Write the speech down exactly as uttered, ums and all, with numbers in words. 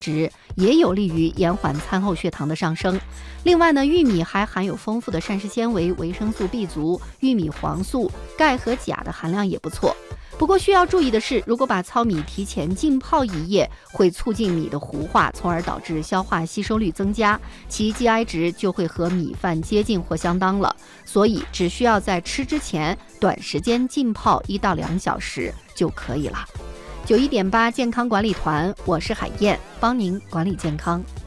值，也有利于延缓餐后血糖的上升。另外呢，玉米还含有丰富的膳食纤维、维生素 B 族，玉米黄素、钙和钾的含量也不错。不过需要注意的是，如果把糙米提前浸泡一夜，会促进米的糊化，从而导致消化吸收率增加，其 G I 值就会和米饭接近或相当了。所以只需要在吃之前短时间浸泡一到两小时就可以了。九一点八健康管理团，我是海燕，帮您管理健康。